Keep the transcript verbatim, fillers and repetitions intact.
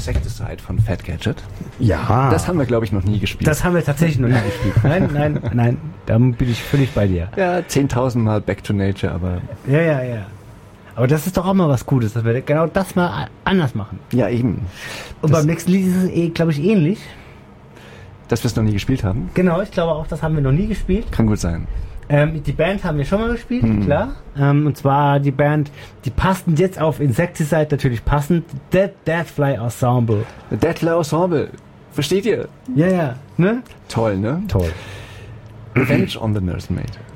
Insecticide von Fat Gadget. Ja. Das haben wir, glaube ich, noch nie gespielt. Das haben wir tatsächlich noch nie gespielt. Nein, nein, nein, da bin ich völlig bei dir. Ja, zehntausend Mal Back to Nature, aber... Ja, ja, ja. Aber das ist doch auch mal was Gutes, dass wir genau das mal anders machen. Ja, eben. Und das, beim nächsten Lied ist es, eh, glaube ich, ähnlich. Dass wir es noch nie gespielt haben? Genau, ich glaube auch, das haben wir noch nie gespielt. Kann gut sein. Ähm, die Band haben wir schon mal gespielt, Hm. klar. Ähm, und zwar die Band, die passend jetzt auf Insecticide natürlich passend, Dead Deathfly Ensemble. Deathfly Ensemble. Versteht ihr? Ja, ja, ne? Toll, ne? Toll. Revenge on the Nursemaid.